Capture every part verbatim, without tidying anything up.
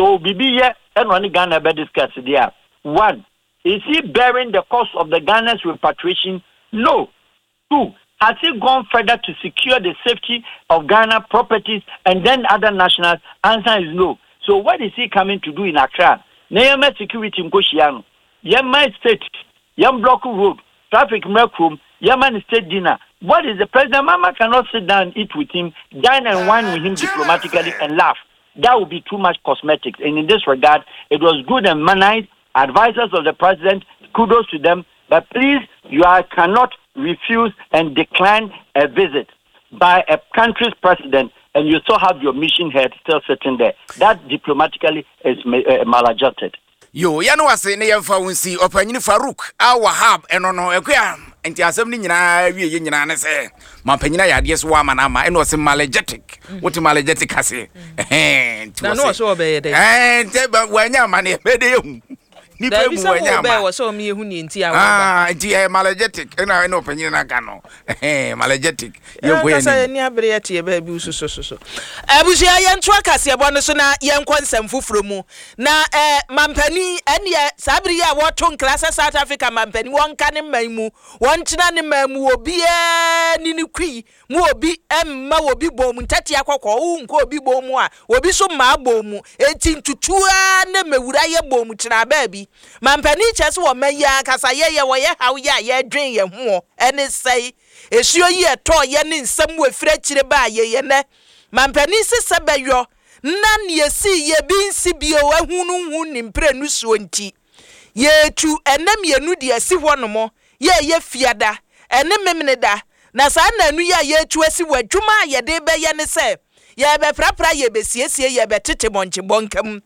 So Bibi and one Ghana be discussed there. One, is he bearing the cost of the Ghana's repatriation? No. Two, has he gone further to secure the safety of Ghana properties and then other nationals? Answer is no. So what is he coming to do in Accra? Neyama security Nkoshiano. Yama state, Yam block road, traffic room, Yaman state dinner. What is the president? Mama cannot sit down and eat with him, dine and wine with him diplomatically and laugh. That would be too much cosmetics. And in this regard, it was good and mannered. Advisors of the president, kudos to them. But please, you are, cannot refuse and decline a visit by a country's president, and you still have your mission head still sitting there. That diplomatically is uh, maladjusted. Yo, ya no ase ne yemfa wonsi opanyini Farouk a Wahab eno no ekwa enti asem ni nyina wie ye nyina ne se mampanyina yade so wa manama eno se maladjetic what maladjetic ase eh na no so obeye dey eh te ba wanya mane bede hu ni pe mu wanya ma wo so mi ehu ni enti a ah enti eh maladjetic eno eno opanyina na ka no eh maladjetic ye ko ye ni ni abere ya tie ba bi ususo so abusia ye nto akase ebo no so na ye nkonsam fufuro mu na eh mampani ene sabiri ya woto nklasa South Africa mampani wonka ne manmu wonkyina ne manmu obi e ni ni kwi mu obi emma obi bom ntati akokọ wu nko obi bom a obi so ma bom enti ntutua ne mewura ye bom kyina ba bi mampani kyese wo maya kasa ye ye wo ye hawo ye ye dwen ye ho ene sei esuo yi eto ye ne nsam wo fira kyire ba ye ye ne mampani sese beyo na ne yesi ye bi nsi bio ahunu hu ni mpre nu so nti ye tu enam ye nu de asi ho no mo ye ye fiada ene memne da na sa na nu ya ye tu asi wadwuma ye de be ye ne se ye be prapra ye be siesie ye be tete monche bonkam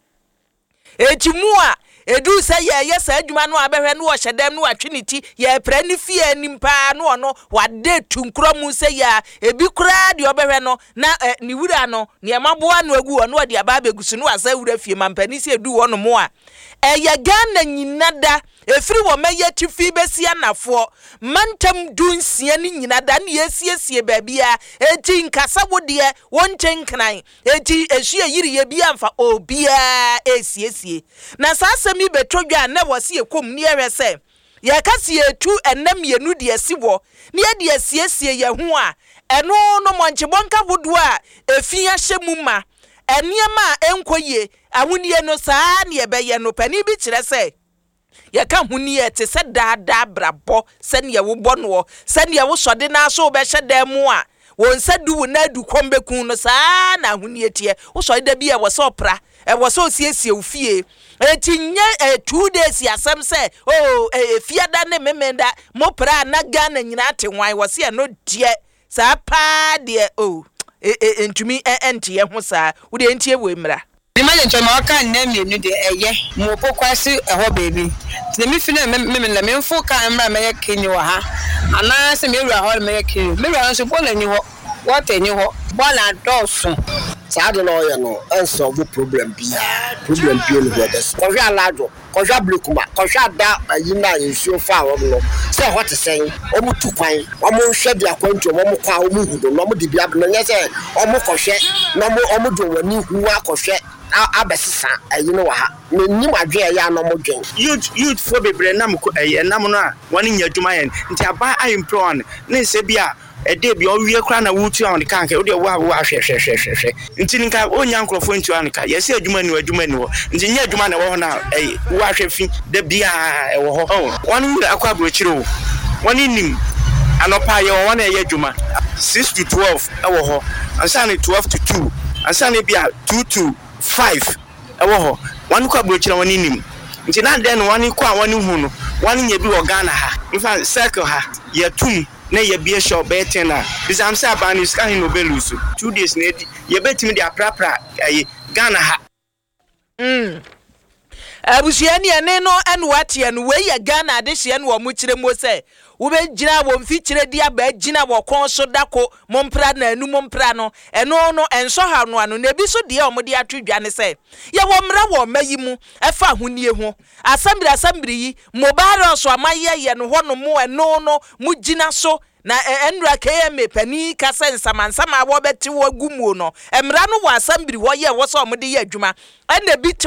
etimu a edu se ye ye sa adwuma no abehwe no hyedem no atweniti ye pra ni fie nimpa no ono wade tunkromu se ya ebi kura de obehwe no na eh, ni wura no ne maboa no agu ono de aba begusu no asa wura fie mampani se edu wono mo a eye Ghana nyinada efiri wo meye tifi besia nafo mantam dunsia ni nyinada ne yesiesie babia eti nkasa wode wonche nkran eti ehie yiri ye bia mfa obia esiesie na sasa mi betodwa na wose ekom ne yewese ye kase etu enam yenu de asiwo ne ye de asiesie ye ho a eno no monche bonka wodo a efia hyemu ma eniema enkoye ahunye no saa ne yebeye no pani bi kire se ye ka huniye te se daada brabo se ne ye wo bono se ne ye wo sode na so be hyeda mu a won se du na du kombekun no saa na huniye tie wo sode da bi e wo so pra e wo so siesie ofie etinye e two days yasem se oh e fiada ne memenda mo pra na Ghana nyina te wan wo se no die saa pa de oh e entumi entie ho saa wo de entie we mra the man to no kan na mienu de eye mo pokwase eho baby the me feel me me na me fo kan mra me yakini wa ha ana se me wura ho me yakini me wura so bola ni ho what any ho bola doso sa de no ye no en solve problem bia problem bia no ho des ko hwa lado ko hwa blekuma ko hwa da ayina yensuo fa wo no se ho te sen o mu tu kwan o mu hwe dia kwantu o mu kwa o mu hudo no mu de bia no nye se o mu ko hwe no mu o mu do wani huwa ko hwe abesisa ayino wa ha mennim adwe ya no mo dwen youth youth for bebre nam ko enam no a woni nyadwuma yen nti aba impron ne se bia ede bi o wie kra na wutu an kan ka o de wa wa hwe hwe hwe hwe nti nka onya nkrofo ntu an ka yesi adwuma ni adwuma ni wo nti nya adwuma na wo na eh wa hwe fi de bia e wo ho woni wura akwa brochire wo woni nim anopa ye wo na ye adwuma six to twelve e wo ho ansa ni twelve to two ansa ni bia two to five ewo ho wanu kwa brochira wani nim nti na den wani kwa wani hu no wani nya bi wo Ghana ha infa circle ha ya tum na ya bia show better na bizam say abani scan no belusu two days na ya betimi dia prapra ayi Ghana ha mm abusiani ene no enwate ene we ya Ghana de hye no mo kire mo se wo be gina wo mfi kire dia ba gina wo kon so dako mompra na anu mompra no eno no enso ha no ano na bi so de o mo de atwedwa ne se ye wo mra wo mayi mu efa honie ho asambiri asambiri yi mobile so amaye ye no ho no mo eno no mu gina so na enra K M pani kasa nsamansama wo beti wo gumu no emra no wo asambiri wo ye wo so mo de ye adwuma ena bi